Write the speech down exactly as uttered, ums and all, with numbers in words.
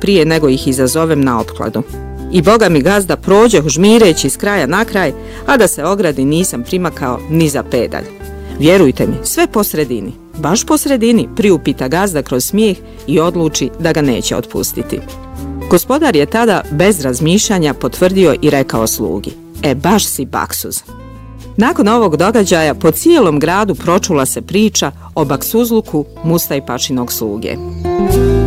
prije nego ih izazovem na opkladu. I boga mi gazda prođe žmireći s kraja na kraj, a da se ogradi nisam primakao ni za pedalj. Vjerujte mi, sve po sredini, baš po sredini, priupita gazda kroz smijeh i odluči da ga neće otpustiti. Gospodar je tada bez razmišljanja potvrdio i rekao slugi: e, baš si baksuz. Nakon ovog događaja po cijelom gradu pročula se priča o baksuzluku Mustajpašinog sluge.